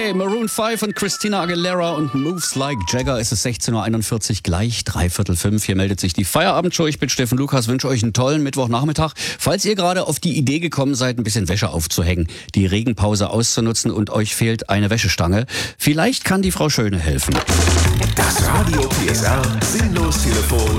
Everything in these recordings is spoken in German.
Day, Maroon 5 und Christina Aguilera und Moves Like Jagger. Es ist 16.41 Uhr, gleich 3:45. Hier meldet sich die Feierabendshow. Ich bin Steffen Lukas, wünsche euch einen tollen Mittwochnachmittag. Falls ihr gerade auf die Idee gekommen seid, ein bisschen Wäsche aufzuhängen, die Regenpause auszunutzen und euch fehlt eine Wäschestange, vielleicht kann die Frau Schöne helfen. Das Radio PSR Sinnlos-Telefon.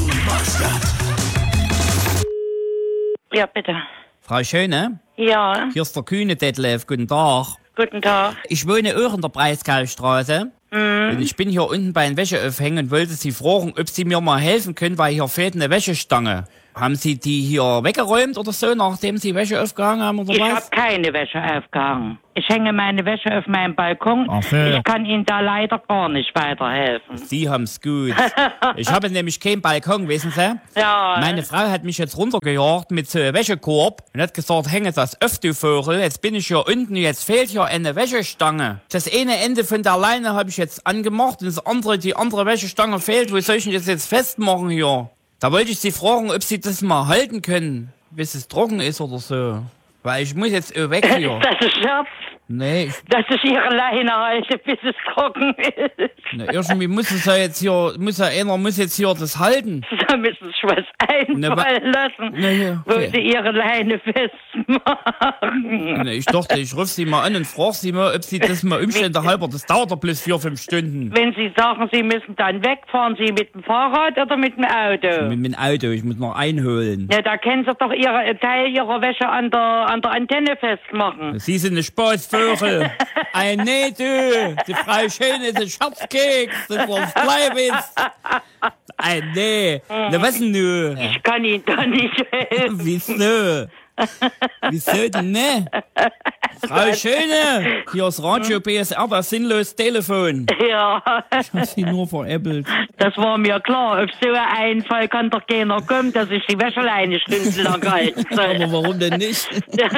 Ja, bitte. Frau Schöne, Ja, hier ist der Kühne Detlef, guten Tag. guten Tag. Ich wohne auch in der Breisgaustraße und ich bin hier unten bei den Wäscheaufhängen und wollte Sie fragen, ob Sie mir mal helfen können, weil hier fehlt eine Wäschestange. Haben Sie die hier weggeräumt oder so, nachdem Sie Wäsche aufgehangen haben oder Ich was? habe keine Wäsche aufgehangen. Ich hänge meine Wäsche auf meinem Balkon. Ach so. Ich kann Ihnen da leider gar nicht weiterhelfen. Sie haben's gut. Ich habe nämlich keinen Balkon, wissen Sie? Ja, Meine Frau hat mich jetzt runtergejagt mit so einem Wäschekorb und hat gesagt, hänge das auf, du Vogel. Jetzt bin ich hier unten, jetzt fehlt hier eine Wäschestange. Das eine Ende von der Leine habe ich jetzt angemacht und die andere Wäschestange fehlt. Wo soll ich denn das jetzt festmachen hier? Da wollte ich Sie fragen, ob Sie das mal halten können, bis es trocken ist oder so. Weil ich muss jetzt weg hier. das ist Scherz, Nee, dass ich Ihre Leine halte, bis es trocken ist. irgendwie muss es ja jetzt hier, einer muss jetzt hier das halten. Da müssen Sie sich was einfallen lassen, ja, wo okay. Sie Ihre Leine festmachen. Ich dachte, ich rufe Sie mal an und frage Sie mal, ob Sie das mal Umstände halber, das dauert doch bloß 4-5 Stunden. Wenn Sie sagen, Sie müssen dann weg, fahren Sie mit dem Fahrrad oder mit dem Auto? Mit dem Auto, ich muss noch einholen. Ja, da können Sie doch Teil Ihrer Wäsche an der Antenne festmachen. Sie sind ein Spaßvogel. Nee, du, die Frau Schöne ist ein Scherzkeks, das war's Bleibis. Nee, na was denn du? Ich kann Ihnen da nicht helfen. Wieso? Wieso denn ne? Frau Schöne, hier ist Radio PSR, das sinnlos Telefon. Ja, Ich hab Sie nur veräppelt. das war mir klar. Auf so einen Fall kann doch keiner kommen, dass ich die Wäscheleine stundenlang halten soll. Aber warum denn nicht?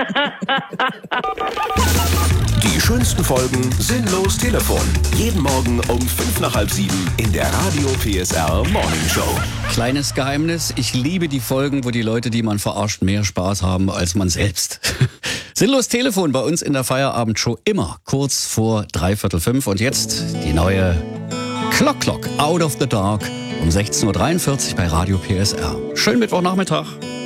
Die schönsten Folgen Sinnlos Telefon. Jeden Morgen um 6:55 in der Radio PSR Morning Show. Kleines Geheimnis, ich liebe die Folgen, wo die Leute, die man verarscht, mehr Spaß haben als man selbst. Sinnlos Telefon bei uns in der Feierabendshow immer kurz vor 3:45 und jetzt die neue Clock Out of the Dark um 16.43 Uhr bei Radio PSR. Schönen Mittwochnachmittag.